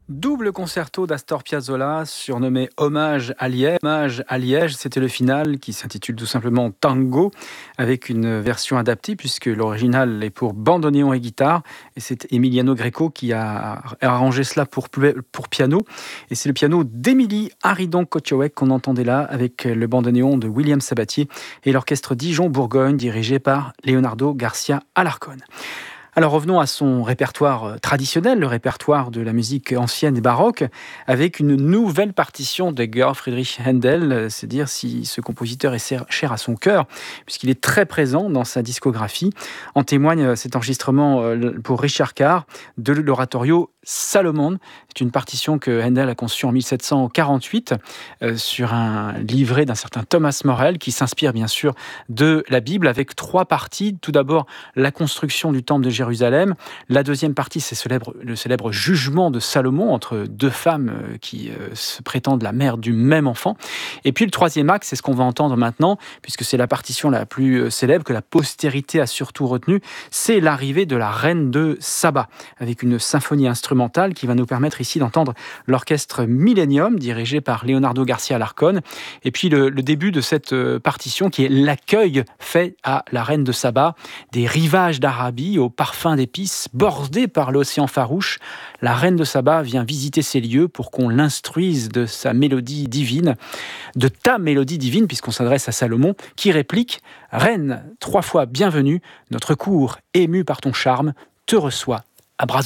Double concerto d'Astor Piazzolla, surnommé Hommage à Liège. Hommage à Liège, c'était le final qui s'intitule tout simplement Tango, avec une version adaptée puisque l'original est pour bandoneon et guitare. Et c'est Emiliano Greco qui a arrangé cela pour piano. Et c'est le piano d'Émilie Haridon-Kotioek qu'on entendait là avec le bandoneon de William Sabatier et l'orchestre Dijon-Bourgogne dirigé par Leonardo Garcia Alarcón. Alors revenons à son répertoire traditionnel, le répertoire de la musique ancienne et baroque, avec une nouvelle partition de Georg Friedrich Händel, c'est dire si ce compositeur est cher à son cœur, puisqu'il est très présent dans sa discographie. En témoigne cet enregistrement pour Richard Carr de l'oratorio Salomon. C'est une partition que Händel a conçue en 1748 sur un livret d'un certain Thomas Morel qui s'inspire bien sûr de la Bible avec 3 parties. Tout d'abord, la construction du temple de Jérusalem. La deuxième partie, c'est le célèbre jugement de Salomon entre 2 femmes qui se prétendent la mère du même enfant. Et puis le troisième acte, c'est ce qu'on va entendre maintenant, puisque c'est la partition la plus célèbre que la postérité a surtout retenue, c'est l'arrivée de la reine de Saba, avec une symphonie instrumentale qui va nous permettre ici d'entendre l'orchestre Millennium, dirigé par Leonardo Garcia Alarcón, et puis le début de cette partition qui est l'accueil fait à la reine de Saba, des rivages d'Arabie au parfum d'épices, bordés par l'océan farouche. La reine de Saba vient visiter ces lieux pour qu'on l'instruise de sa mélodie divine, de ta mélodie divine, puisqu'on s'adresse à Salomon, qui réplique « Reine, 3 fois bienvenue, notre cour, émue par ton charme, te reçoit à bras ouverts ».